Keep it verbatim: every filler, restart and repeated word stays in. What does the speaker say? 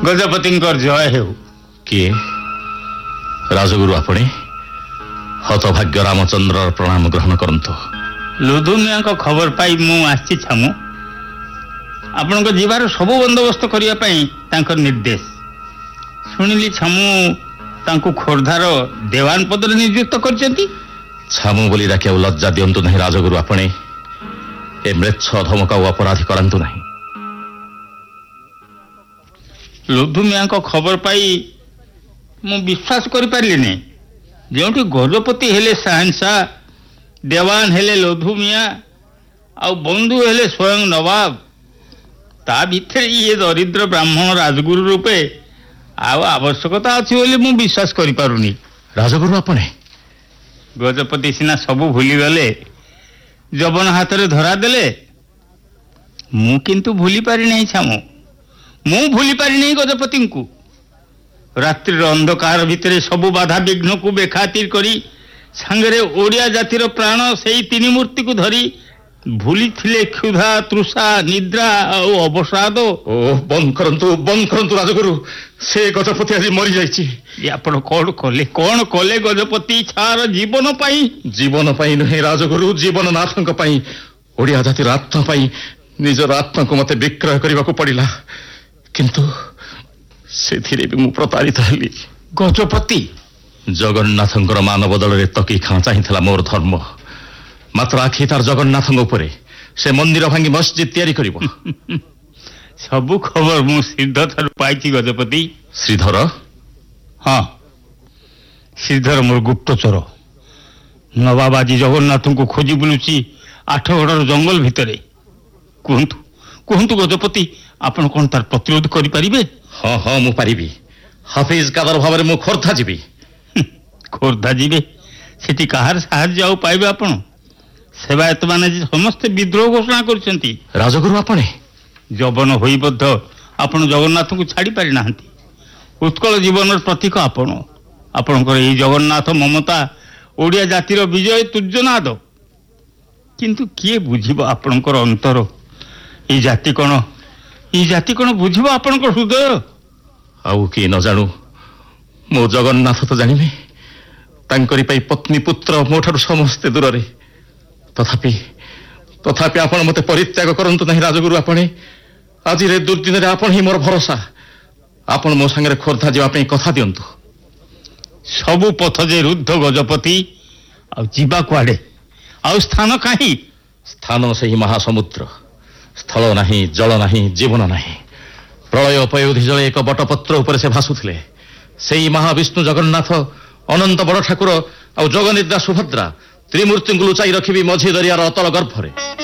ଗଜପତିଙ୍କର ଜୟ ହେଉ। କିଏ? ରାଜଗୁରୁ ଆପଣି? ହତଭାଗ୍ୟ ରାମଚନ୍ଦ୍ରର ପ୍ରଣାମ ଗ୍ରହଣ କରନ୍ତୁ। ଲୁଧୁମିଆଙ୍କ ଖବର ପାଇ ମୁଁ ଆସିଛି ଛାମୁ। ଆପଣଙ୍କ ଯିବାର ସବୁ ବନ୍ଦୋବସ୍ତ କରିବା ପାଇଁ ତାଙ୍କର ନିର୍ଦ୍ଦେଶ। ଶୁଣିଲି ଛାମୁ ତାଙ୍କୁ ଖୋର୍ଦ୍ଧାର ଦେୱାନ ପଦରେ ନିଯୁକ୍ତ କରିଛନ୍ତି। ଛାମୁ ବୋଲି ଡାକିବାକୁ ଲଜ୍ଜା ଦିଅନ୍ତୁ ନାହିଁ ରାଜଗୁରୁ ଆପଣି। ଏ ମ୍ଲେଚ୍ଛ ଧମକାଉ ଅପରାଧୀ କରାନ୍ତୁ ନାହିଁ। ଲୁଧୁମିଆଙ୍କ ଖବର ପାଇ ମୁଁ ବିଶ୍ୱାସ କରିପାରିଲିନି। ଯେଉଁଠି ଗଜପତି ହେଲେ ସାହେନଶାହ, ଦେୱାନ ହେଲେ ଲୁଧୁମିଆ, ଆଉ ବନ୍ଧୁ ହେଲେ ସ୍ୱୟଂ ନବାବ, ତା ଭିତରେ ଇଏ ଦରିଦ୍ର ବ୍ରାହ୍ମଣ ରାଜଗୁରୁ ରୂପେ ଆଉ ଆବଶ୍ୟକତା ଅଛି ବୋଲି ମୁଁ ବିଶ୍ୱାସ କରିପାରୁନି। ରାଜଗୁରୁ ଆପଣି? ଗଜପତି ସିନା ସବୁ ଭୁଲିଗଲେ, ଜବନ ହାତରେ ଧରା ଦେଲେ, ମୁଁ କିନ୍ତୁ ଭୁଲି ପାରିନାହିଁ ଛାମୁ। ମୁଁ ଭୁଲି ପାରିନାହିଁ ଗଜପତିଙ୍କୁ। ରାତ୍ରିର ଅନ୍ଧକାର ଭିତରେ ସବୁ ବାଧା ବିଘ୍ନକୁ ବେଖାତିର କରି ସାଙ୍ଗରେ ଓଡ଼ିଆ ଜାତିର ପ୍ରାଣ ସେଇ ତିନି ମୂର୍ତ୍ତିକୁ ଧରି ଭୁଲିଥିଲେ କ୍ଷୁଧା, ତୃଷା, ନିଦ୍ରା ଆଉ ଅବସାଦ। ଓ ବନ୍ଦ କରନ୍ତୁ, ବନ୍ଦ କରନ୍ତୁ ରାଜଗୁରୁ। ସେ ଗଜପତି ଆଜି ମରିଯାଇଛି। ଆପଣ କଣ କଲେ, କଣ କଲେ ଗଜପତି ଛାର ଜୀବନ ପାଇଁ? ଜୀବନ ପାଇଁ ନୁହେଁ ରାଜଗୁରୁ, ଜୀବନନାଥଙ୍କ ପାଇଁ, ଓଡ଼ିଆ ଜାତିର ଆତ୍ମା ପାଇଁ ନିଜର ଆତ୍ମାକୁ ମତେ ବିକ୍ରୟ କରିବାକୁ ପଡ଼ିଲା। କିନ୍ତୁ ସେଥିରେ ବି ମୁଁ ପ୍ରତାରିତ ହେଲି। ଗଜପତି? ଜଗନ୍ନାଥଙ୍କର ମାନ ବଦଳରେ ତକି ଖାଁ ଚାହିଁଥିଲା ମୋର ଧର୍ମ। ମାତ୍ର ଆଖି ତାର ଜଗନ୍ନାଥଙ୍କ ଉପରେ। ସେ ମନ୍ଦିର ଭାଙ୍ଗି ମସଜିଦ୍ ତିଆରି କରିବ। ସବୁ ଖବର ମୁଁ ଶ୍ରୀଧର ଠାରୁ ପାଇଛି ଗଜପତି। ଶ୍ରୀଧର? ହଁ, ଶ୍ରୀଧର ମୋର ଗୁପ୍ତଚର। ନବାବ ଆଜି ଜଗନ୍ନାଥଙ୍କୁ ଖୋଜି ବୁଲୁଛି ଆଠଗଡ଼ର ଜଙ୍ଗଲ ଭିତରେ। କୁହନ୍ତୁ, କୁହନ୍ତୁ ଗଜପତି, ଆପଣ କଣ ତାର ପ୍ରତିରୋଧ କରିପାରିବେ? ହଁ ହଁ ମୁଁ ପାରିବି। ହାଫିଜ କାଦର ଭାବରେ ମୁଁ ଖୋର୍ଦ୍ଧା ଯିବି। ଖୋର୍ଦ୍ଧା ଯିବେ? ସେଠି କାହାର ସାହାଯ୍ୟ ଆଉ ପାଇବେ ଆପଣ? ସେବାୟତମାନେ ସମସ୍ତେ ବିଦ୍ରୋହ ଘୋଷଣା କରିଛନ୍ତି। ରାଜଗୁରୁ ଆପଣି? ଯବନ ହୋଇ ମଧ୍ୟ ଆପଣ ଜଗନ୍ନାଥଙ୍କୁ ଛାଡ଼ି ପାରିନାହାନ୍ତି। ଉତ୍କଳ ଜୀବନର ପ୍ରତୀକ ଆପଣ। ଆପଣଙ୍କର ଏହି ଜଗନ୍ନାଥ ମମତା ଓଡ଼ିଆ ଜାତିର ବିଜୟ ତୁର୍ଯ୍ୟନାଦ। କିନ୍ତୁ କିଏ ବୁଝିବ ଆପଣଙ୍କର ଅନ୍ତର? ଏଇ ଜାତି କଣ ଏଇ ଜାତି କଣ ବୁଝିବ ଆପଣଙ୍କ ହୃଦୟ? ଆଉ କିଏ ନ ଜାଣୁ, ମୋ ଜଗନ୍ନାଥ ତ ଜାଣିବେ। ତାଙ୍କରି ପାଇଁ ପତ୍ନୀ ପୁତ୍ର ମୋ ଠାରୁ ସମସ୍ତେ ଦୂରରେ। ତଥାପି ତଥାପି ଆପଣ ମତେ ପରିତ୍ୟାଗ କରନ୍ତୁ ନାହିଁ ରାଜଗୁରୁ ଆପଣି। ଆଜିର ଦୁର୍ଦିନରେ ଆପଣ ହିଁ ମୋର ଭରସା। ଆପଣ ମୋ ସାଙ୍ଗରେ ଖୋର୍ଦ୍ଧା ଯିବା ପାଇଁ କଥା ଦିଅନ୍ତୁ। ସବୁ ପଥ ଯେ ରୁଦ୍ଧ ଗଜପତି, ଆଉ ଯିବା କୁଆଡେ? ଆଉ ସ୍ଥାନ କାହିଁ? ସ୍ଥାନ ସେହି ମହାସମୁଦ୍ର। ସ୍ଥଳ ନାହିଁ, ଜଳ ନାହିଁ, ଜୀବନ ନାହିଁ। ପ୍ରଳୟ ପୟୋଧି ଜଳେ ଏକ ବଟପତ୍ର ଉପରେ ସେ ଭାସୁଥିଲେ। ସେଇ ମହାବିଷ୍ଣୁ ଜଗନ୍ନାଥ, ଅନନ୍ତ ବଡ଼ ଠାକୁର ଆଉ ଜଗନିଦ୍ରା ସୁଭଦ୍ରା ତ୍ରିମୂର୍ତ୍ତିଙ୍କୁ ଲୁଚାଇ ରଖିବି ମଝି ଦରିଆର ଅତଳ ଗର୍ଭରେ।